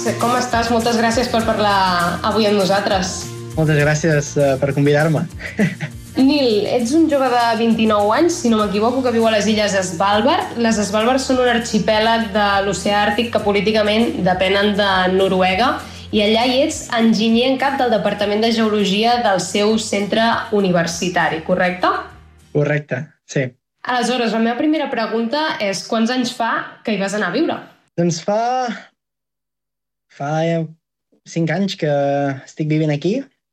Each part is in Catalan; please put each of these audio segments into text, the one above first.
com estàs? Moltes gràcies per parlar avui amb nosaltres. Moltes gràcies per convidar-me. Nil, ets un jove de 29 anys, si no m'equivoco, que viu a les illes Svalbard. Les Svalbard són un arxipèlag de l'oceà Àrtic que políticament depenen de Noruega i allà hi ets enginyer en cap del Departament de Geologia del seu centre universitari, correcte? Correcte, sí. Aleshores, la meva primera pregunta és quants anys fa que hi vas anar a viure? Doncs fa 5 anys que estic vivint aquí.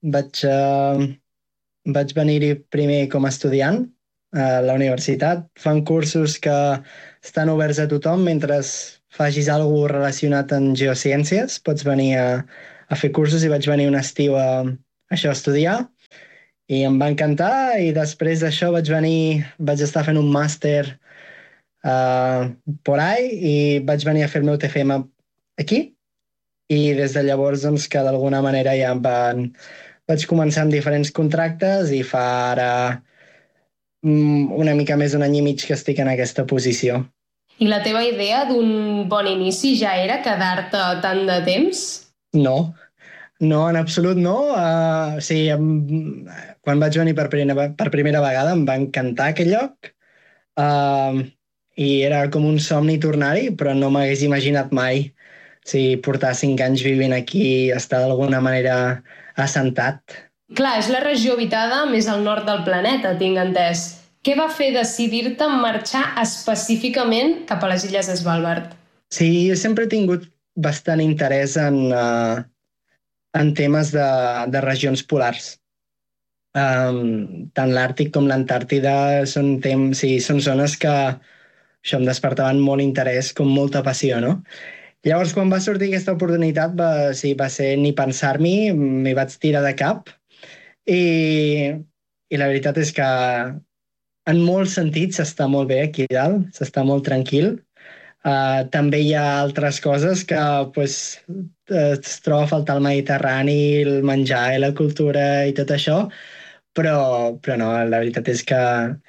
Vaig venir-hi primer com a estudiant a la universitat. Fan cursos que estan oberts a tothom mentre facis alguna cosa relacionat amb geociències. Pots venir a fer cursos i vaig venir un estiu a estudiar. I em va encantar i després d'això vaig estar fent un màster por ahí i vaig venir a fer el meu TFM aquí i des de llavors doncs, que d'alguna manera ja vaig començar amb diferents contractes i fa ara una mica més d'un any i mig que estic en aquesta posició. I la teva idea d'un bon inici ja era quedar-te tant de temps? No, en absolut no. Quan vaig venir per primera vegada em va encantar aquell lloc i era com un somni tornar-hi, però no m'hagués imaginat mai portar 5 anys vivint aquí i estar d'alguna manera assentat. Clar, és la regió habitada més al nord del planeta, tinc entès. Què va fer decidir-te marxar específicament cap a les illes Svalbard? Sí, jo sempre he tingut bastant interès en temes de regions polars. Tant l'Àrtic com l'Antàrtida són zones que això em despertaven molt interès, com molta passió, no? Llavors, quan va sortir aquesta oportunitat, va ser ni pensar-m'hi, m'hi vaig tirar de cap i la veritat és que en molts sentits s'està molt bé aquí dalt, s'està molt tranquil. També hi ha altres coses que es troba a faltar el Mediterrani, el menjar i la cultura i tot això, però no, la veritat és que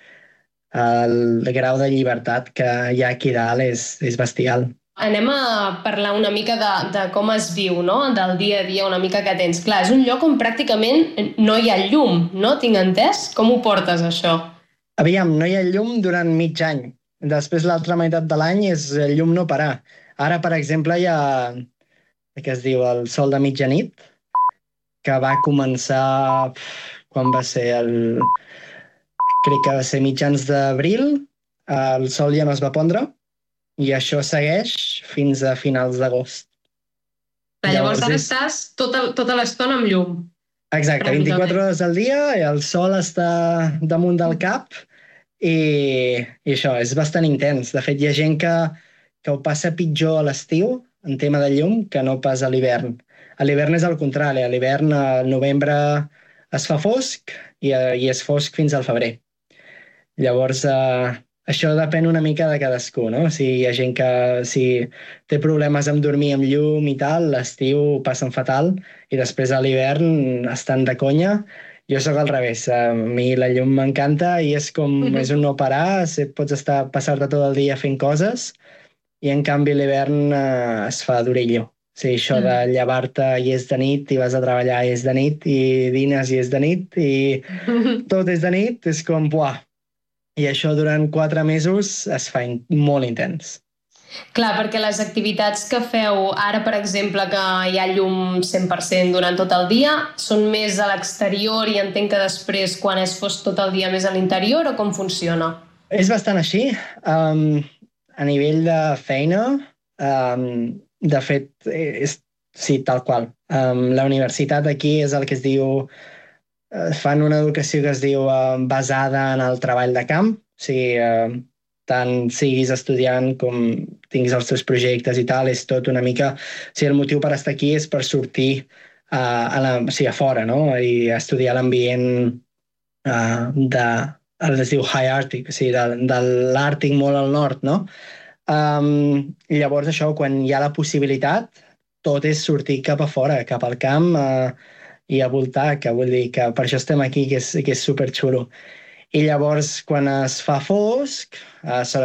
el grau de llibertat que hi ha aquí dalt és bestial. Anem a parlar una mica de com es viu, no? Del dia a dia una mica que tens. Clar, és un lloc on pràcticament no hi ha llum, no? Tinc entès? Com ho portes, això? Aviam, no hi ha llum durant mig any. Després l'altra meitat de l'any és llum no parar. Ara, per exemple, hi ha el que es diu el sol de mitjanit, que va començar quan va ser crec que va ser mitjans d'abril, el sol ja no es va pondre i això segueix fins a finals d'agost. Llavors ara estàs tota l'estona amb llum. Exacte, 24 hores al dia, el sol està damunt del cap i això, és bastant intens. De fet, hi ha gent que ho passa pitjor a l'estiu en tema de llum que no pas a l'hivern. A l'hivern és al contrari, a l'hivern al novembre es fa fosc i és fosc fins al febrer. Llavors, això depèn una mica de cadascú, no? Hi ha gent que té problemes amb dormir amb llum i tal, l'estiu ho passen fatal i després a l'hivern estan de conya. Jo sóc al revés, a mi la llum m'encanta i és és un no parar, pots passar-te tot el dia fent coses i en canvi l'hivern es fa durillo. Això de llevar-te i és de nit i vas a treballar i és de nit i dines i és de nit i tot és de nit, és com, buah. I això durant 4 mesos es fa molt intens. Clar, perquè les activitats que feu ara, per exemple, que hi ha llum 100% durant tot el dia, són més a l'exterior i entenc que després, quan és fosc tot el dia, més a l'interior, o com funciona? És bastant així. A nivell de feina, de fet, sí, tal qual. La universitat aquí és el que es diu... fan una educació que es diu basada en el treball de camp, tant siguis estudiant com tinguis els teus projectes i tal, és tot una mica... el motiu per estar aquí és per sortir a fora, no? I estudiar l'ambient es diu High Arctic, de l'Àrtic molt al nord, no? Llavors això, quan hi ha la possibilitat, tot és sortir cap a fora, cap al camp i a voltar, que vull dir que per això estem aquí, que és superxulo. I llavors, quan es fa fosc, sobretot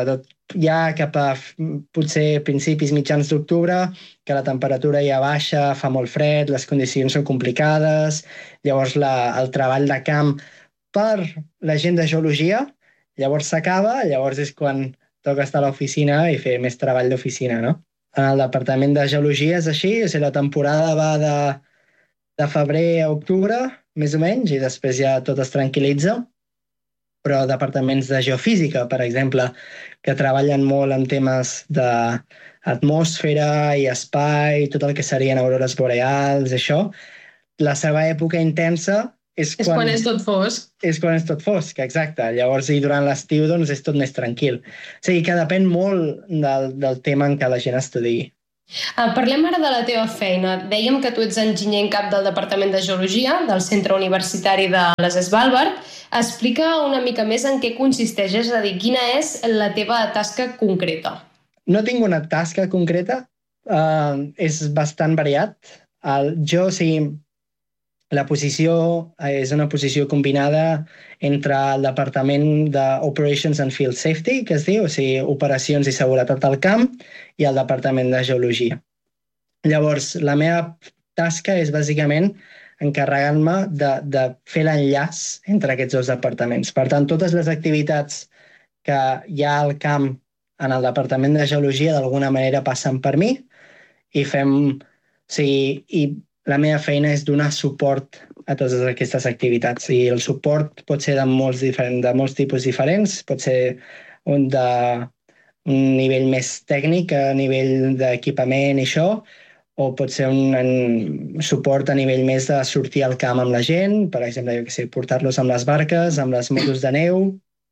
ja cap a potser principis mitjans d'octubre, que la temperatura ja baixa, fa molt fred, les condicions són complicades, llavors el treball de camp per la gent de geologia, llavors s'acaba, llavors és quan toca estar a l'oficina i fer més treball d'oficina, no? En el departament de geologia és així, o sigui, la temporada va de febrer a octubre, més o menys, i després ja tot es tranquil·litza, però departaments de geofísica, per exemple, que treballen molt en temes d'atmosfera i espai, tot el que serien aurores boreals, això, la seva època intensa és quan és tot fosc. És quan és tot fosc, exacte. Llavors, i durant l'estiu, doncs, és tot més tranquil. O sigui, que depèn molt del tema en què la gent estudiï. Parlem ara de la teva feina. Dèiem que tu ets enginyer en cap del Departament de Geologia del Centre Universitari de les Svalbard. Explica una mica més en què consisteix, és a dir, quina és la teva tasca concreta. No tinc una tasca concreta, és bastant variat. Jo, o sigui, la posició és una posició combinada entre el Departament d'Operations and Field Safety, que es diu, o sigui, operacions i seguretat al camp, i el Departament de Geologia. Llavors, la meva tasca és bàsicament encarregant-me de fer l'enllaç entre aquests dos departaments. Per tant, totes les activitats que hi ha al camp en el Departament de Geologia d'alguna manera passen per mi i i la meva feina és donar suport a totes aquestes activitats. I el suport pot ser de molts tipus diferents, pot ser un nivell més tècnic, a nivell d'equipament i això, o pot ser un suport a nivell més de sortir al camp amb la gent, per exemple, jo què sé, portar-los amb les barques, amb les motos de neu,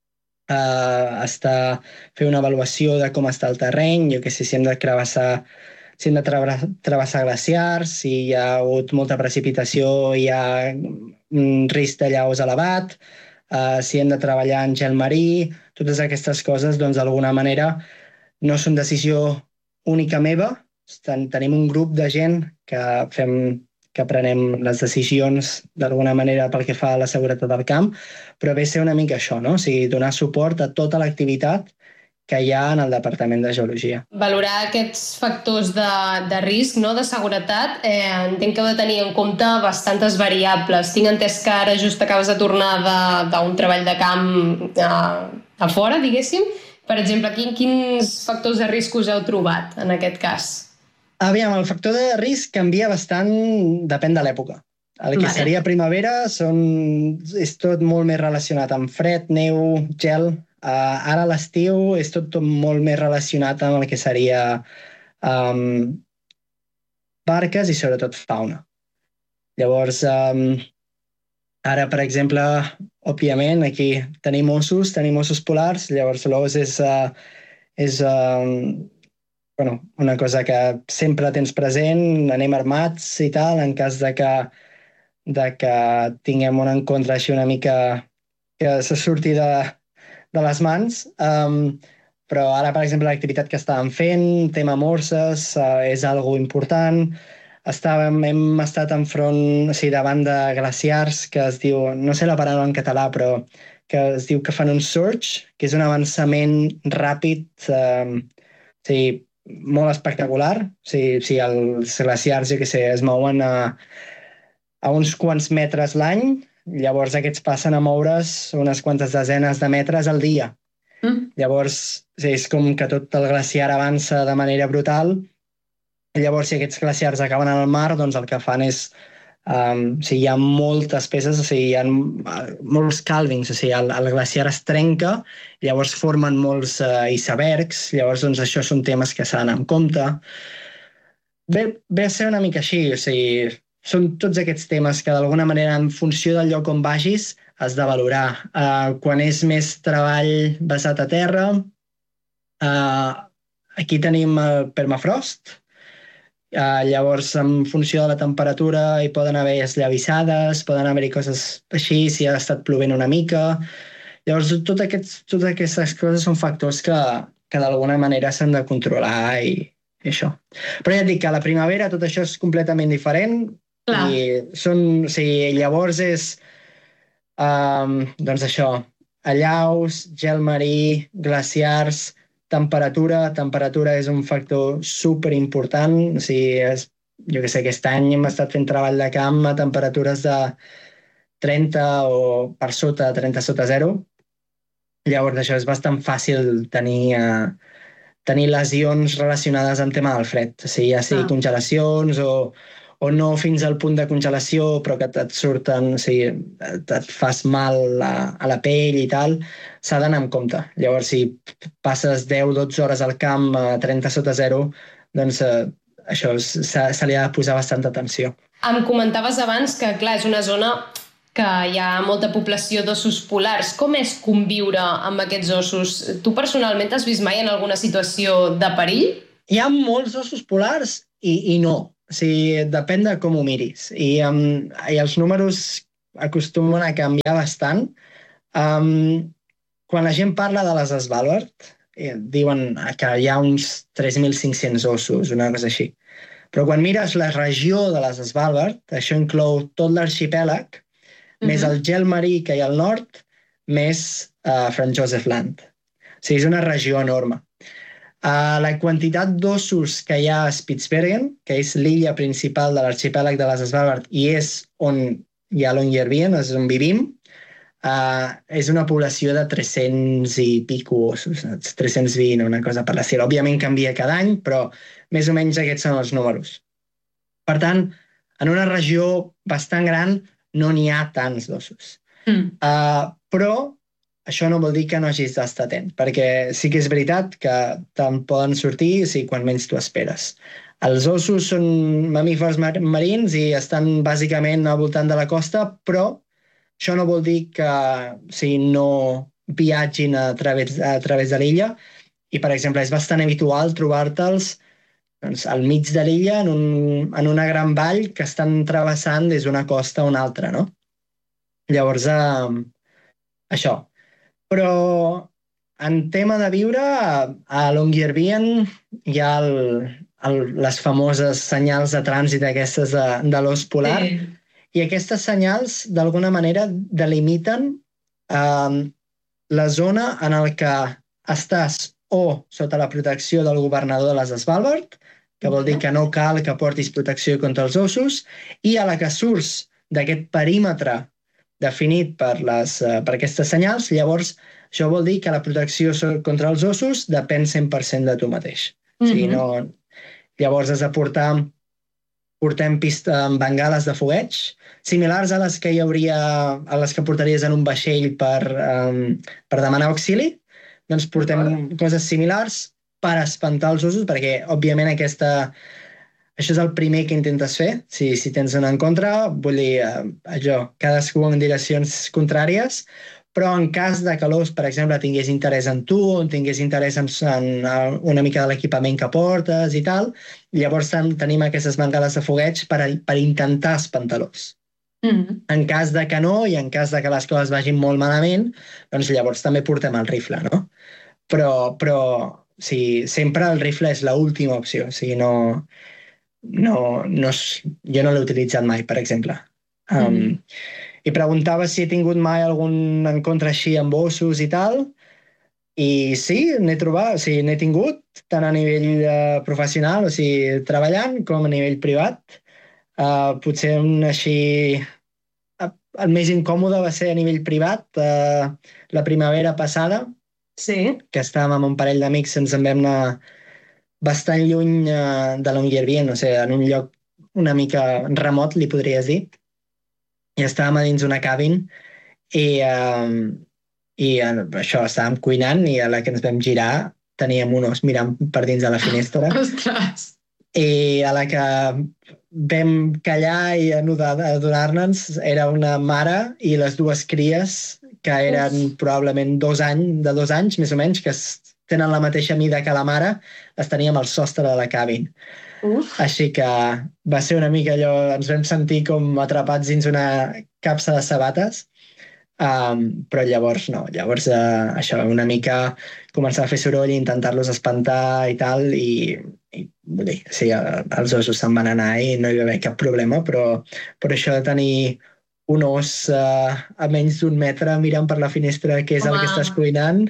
fer una avaluació de com està el terreny, jo què sé, si hem de travessar glaciars, si hi ha hagut molta precipitació, hi ha un risc de llaus elevat, si hem de treballar en gel marí, totes aquestes coses, doncs, d'alguna manera, no són decisió única meva. Tenim un grup de gent que prenem les decisions d'alguna manera pel que fa a la seguretat del camp, però ve a ser una mica això, no? O sigui, donar suport a tota l'activitat que hi ha en el Departament de Geologia. Valorar aquests factors de risc, no, de seguretat, entenc que heu de tenir en compte bastantes variables. Tinc entès que ara just acabes de tornar d'un treball de camp a fora, diguéssim. Per exemple, quins factors de risc us heu trobat en aquest cas? Aviam, el factor de risc canvia bastant, depèn de l'època. El que seria primavera és tot molt més relacionat amb fred, neu, gel. Ara a l'estiu és tot molt més relacionat amb el que seria barques i sobretot fauna. Llavors, ara, per exemple, òbviament, aquí tenim ossos polars, llavors l'os és una cosa que sempre tens present, anem armats i tal, en cas de que tinguem un encontre així una mica que se surti de les mans, però ara, per exemple, l'activitat que estàvem fent, tema morses, és algo important. Hem estat davant de glaciars que es diu, no sé la paraula en català, però que es diu que fan un surge, que és un avançament ràpid, molt espectacular. Els glaciars, jo què sé, es mouen a uns quants metres l'any, llavors aquests passen a moure's unes quantes desenes de metres al dia. Llavors, és com que tot el glaciar avança de manera brutal. Llavors, si aquests glaciars acaben al mar, doncs el que fan és... hi ha moltes peces, hi ha molts calvings, el glaciar es trenca, llavors formen molts icebergs, llavors doncs, això són temes que s'han d'anar en compte. Ve a ser una mica així, són tots aquests temes que d'alguna manera, en funció del lloc on vagis, has de valorar. Quan és més treball basat a terra, aquí tenim el permafrost. Llavors, en funció de la temperatura, hi poden haver esllavissades, poden haver-hi coses així, si ha estat plovent una mica. Llavors, totes aquestes coses són factors que d'alguna manera s'han de controlar i això. Però ja et dic que a la primavera tot això és completament diferent. Clar. Llavors és doncs això, allaus, gel marí, glaciars, temperatura és un factor superimportant. O sigui, jo que sé, aquest any hem estat fent treball de camp a temperatures de 30 o per sota, 30 sota zero. Llavors això és bastant fàcil tenir lesions relacionades amb tema del fred. O sigui, ja sigui congelacions o no fins al punt de congelació, però que et surten, o sigui, et fas mal a la pell i tal, s'ha d'anar amb compte. Llavors, si passes 10-12 hores al camp a 30 sota zero, doncs això se li ha de posar bastanta atenció. Em comentaves abans que, clar, és una zona que hi ha molta població d'ossos polars. Com és conviure amb aquests ossos? Tu personalment has vist mai en alguna situació de perill? Hi ha molts ossos polars i no. O sigui, depèn de com ho miris. I els números acostumen a canviar bastant. Quan la gent parla de les Svalbard, diuen que hi ha uns 3.500 ossos, una cosa així. Però quan mires la regió de les Svalbard, això inclou tot l'arxipèlag, més el gel marí que hi ha al nord, més Franz Josef Land. O sigui, és una regió enorme. La quantitat d'ossos que hi ha a Spitsbergen, que és l'illa principal de l'arxipèlag de les Svalbard i és on hi ha Longyearbyen, és on vivim, és una població de 300 i pico ossos, 320, una cosa per l'estil. Òbviament canvia cada any, però més o menys aquests són els números. Per tant, en una regió bastant gran no n'hi ha tants d'ossos. Però això no vol dir que no hagis d'estar atent, perquè sí que és veritat que te'n poden sortir quan menys t'ho esperes. Els ossos són mamífers marins i estan bàsicament al voltant de la costa, però això no vol dir que no viatgin a través de l'illa i, per exemple, és bastant habitual trobar-te'ls al mig de l'illa en una gran vall que estan travessant des d'una costa a una altra, no? Llavors, això. Però en tema de viure, a Longyearbyen hi ha les famoses senyals de trànsit aquestes de l'os polar, i aquestes senyals, d'alguna manera, delimiten la zona en el que estàs o sota la protecció del governador de les Svalbard, que vol dir que no cal que portis protecció contra els ossos, i a la que surts d'aquest perímetre definit per aquestes senyals, llavors això vol dir que la protecció contra els ossos depèn 100% de tu mateix. O sigui, llavors has de portem bengales de fogueig, similars a les que portaries en un vaixell per demanar auxili, doncs portem coses similars per espantar els ossos, perquè, òbviament, això és el primer que intentes fer. Si tens una en contra, vull dir, cadascú en direccions contràries, però en cas de que l'os, per exemple, tingués interès en tu, o tingués interès en una mica de l'equipament que portes i tal, llavors tenim aquestes bengales de fogueig per intentar espantar l'os. En cas de que no, i en cas de que les coses vagin molt malament, doncs llavors també portem el rifle, no? Però sempre el rifle és l'última opció. O sigui, jo no l'he utilitzat mai, per exemple. I preguntava si he tingut mai algun encontre així amb ossos i tal, i sí, n'he trobat, n'he tingut, tant a nivell professional, o sigui, treballant, com a nivell privat. Potser així... El més incòmode va ser a nivell privat, la primavera passada, que estàvem amb un parell d'amics, ens en vam anar bastant lluny de Longyearbyen, o sigui, en un lloc una mica remot, li podries dir, i estàvem a dins una cabin i això, estàvem cuinant i a la que ens vam girar teníem un os mirant per dins de la finestra. Ostres! I a la que vam callar i adonar-nos era una mare i les dues cries, que eren probablement de 2 anys, més o menys, que tenen la mateixa mida que la mare, les teníem al sostre de la cabin. Així que va ser una mica allò, ens vam sentir com atrapats dins una capsa de sabates, però llavors no, llavors això, una mica començar a fer soroll i intentar-los espantar i tal, i vull dir, sí, els ossos se'n van anar i no hi va haver cap problema, però això de tenir un os a menys d'1 metre mirant per la finestra què és el que estàs cuinant,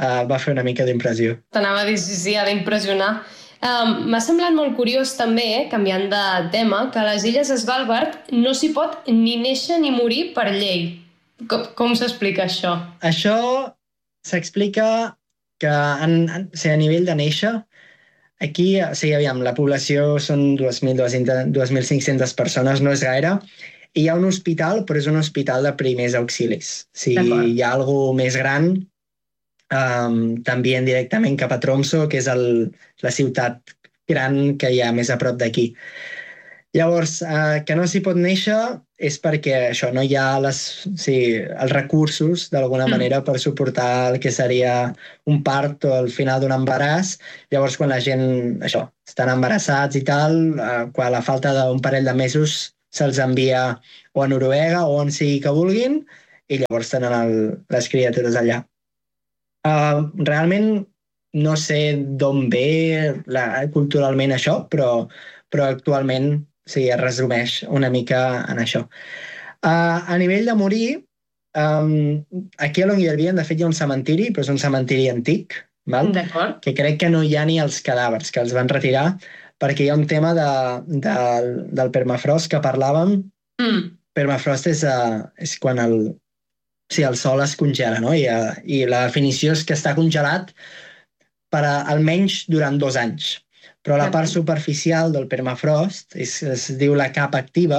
va fer una mica d'impressió. T'anava a dir si ha d'impressionar. M'ha semblat molt curiós també, canviant de tema, que a les Illes Svalbard no s'hi pot ni néixer ni morir per llei. Com s'explica això? Això s'explica que a nivell de néixer, aquí, aviam, la població són 2.500 persones, no és gaire, i hi ha un hospital, però és un hospital de primers auxilis. Si hi ha alguna més gran, t'envien directament cap a Tromsø, que és la ciutat gran que hi ha més a prop d'aquí. Llavors, que no s'hi pot néixer és perquè això, no hi ha els recursos, d'alguna manera, per suportar el que seria un part o el final d'un embaràs. Llavors, quan la gent, això, estan embarassats i tal, quan a la falta d'un parell de mesos se'ls envia o a Noruega o on sigui que vulguin, i llavors tenen les criatures allà. Realment no sé d'on ve culturalment això, però actualment sí, es resumeix una mica en això. A nivell de morir, aquí a Longyearbyen, de fet, hi ha un cementiri, però és un cementiri antic, que crec que no hi ha ni els cadàvers, que els van retirar, perquè hi ha un tema del permafrost que parlàvem. Permafrost és quan el sol es congela, no? I la definició és que està congelat per almenys durant 2 anys. Però la part superficial del permafrost, es diu la capa activa,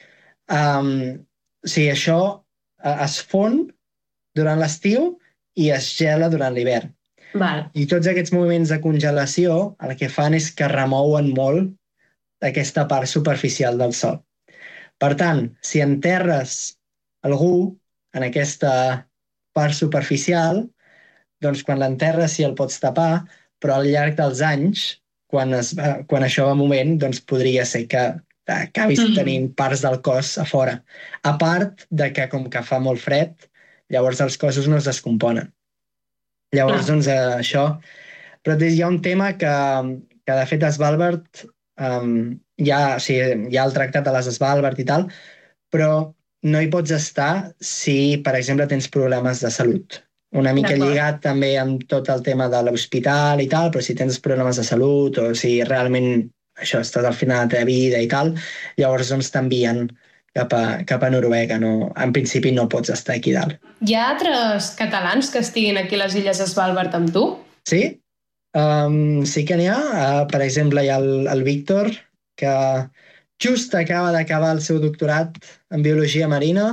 això es fon durant l'estiu i es gela durant l'hivern. I tots aquests moviments de congelació el que fan és que remouen molt aquesta part superficial del sol. Per tant, si enterres algú en aquesta part superficial, doncs quan l'enterres sí el pots tapar, però al llarg dels anys, quan això va movent, doncs podria ser que acabis tenint parts del cos a fora. A part de que, com que fa molt fred, llavors els cossos no es descomponen. Llavors, doncs, això... Però hi ha un tema que de fet, a Svalbard hi ha el tractat de les Svalbard i tal, però no hi pots estar si, per exemple, tens problemes de salut. Una mica lligat també amb tot el tema de l'hospital i tal, però si tens problemes de salut o si realment això estàs al final de la teva vida i tal, llavors doncs t'envien cap a Noruega. No, en principi no pots estar aquí dalt. Hi ha altres catalans que estiguin aquí a les Illes Svalbard amb tu? Sí, sí que n'hi ha. Per exemple, hi ha el Víctor, que just acaba d'acabar el seu doctorat en biologia marina.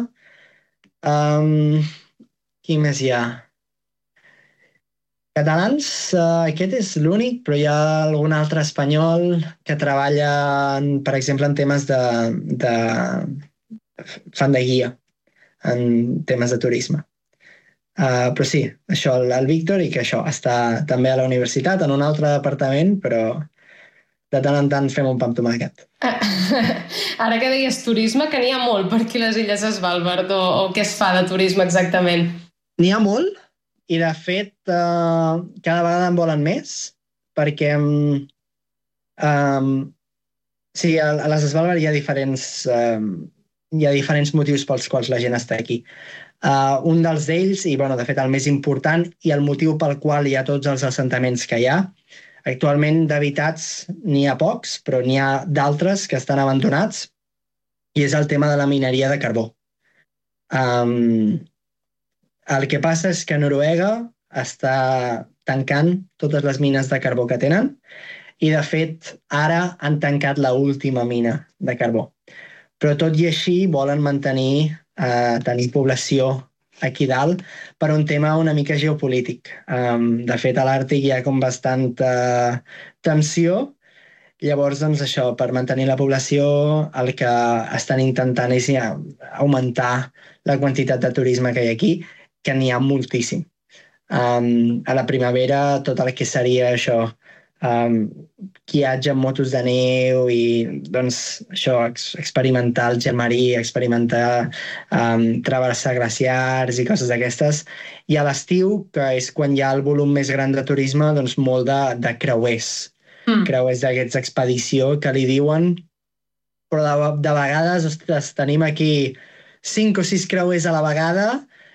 Qui més hi ha? Catalans, aquest és l'únic, però hi ha algun altre espanyol que treballa, per exemple, en temes fan de guia, en temes de turisme. Però sí, això, el Víctor, i que això està també a la universitat, en un altre departament, però de tant en tant fem un pa amb tomàquet. Ara que deies turisme, que n'hi ha molt per aquí les Illes Svalbard, o què es fa de turisme exactament? N'hi ha molt, i de fet cada vegada en volen més, perquè a les Svalbard hi ha diferents motius pels quals la gent està aquí. Un dels d'ells, i de fet el més important, i el motiu pel qual hi ha tots els assentaments que hi ha, actualment d'habitats n'hi ha pocs, però n'hi ha d'altres que estan abandonats, i és el tema de la mineria de carbó. El que passa és que Noruega està tancant totes les mines de carbó que tenen i, de fet, ara han tancat l'última mina de carbó. Però tot i així volen mantenir tenir població aquí dalt per un tema una mica geopolític. De fet, a l'Àrtic hi ha com bastanta tensió. Llavors, doncs, això, per mantenir la població, el que estan intentant és augmentar la quantitat de turisme que hi ha aquí, que n'hi ha moltíssim. A la primavera, tot el que seria això, guiatge amb motos de neu i doncs, això, experimentar el gel marí, experimentar travessar glaciars i coses d'aquestes. I a l'estiu, que és quan hi ha el volum més gran de turisme, doncs molt de creuers. Creuers d'aquests expedició que li diuen, però de vegades, ostres, tenim aquí 5 o 6 creuers a la vegada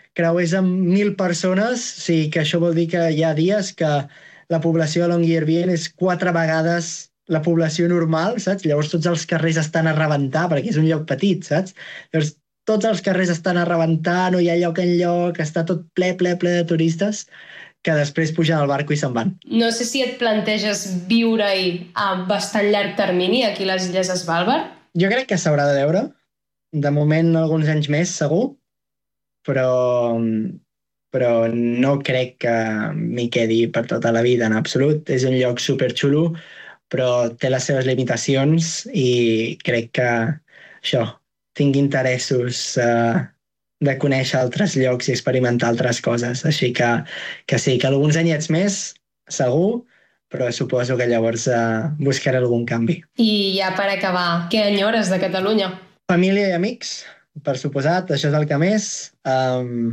creuers amb 1.000 persones, o sigui que això vol dir que hi ha dies que la població de Longyearbyen és 4 vegades la població normal, saps? Llavors tots els carrers estan a rebentar, perquè és un lloc petit, saps? Llavors tots els carrers estan a rebentar, no hi ha lloc enlloc, està tot ple de turistes que després pugen al barco i se'n van. No sé si et planteges viure-hi a bastant llarg termini, aquí a les Illes Svalbard. Jo crec que s'haurà de veure. De moment, alguns anys més, segur, però no crec que m'hi quedi per tota la vida, en absolut. És un lloc superxulo, però té les seves limitacions i crec que això, tinc interessos de conèixer altres llocs i experimentar altres coses. Així que sí, que alguns anyets més, segur, però suposo que llavors buscaré algun canvi. I ja per acabar, què enyores de Catalunya? Família i amics, per suposat, això és el que més.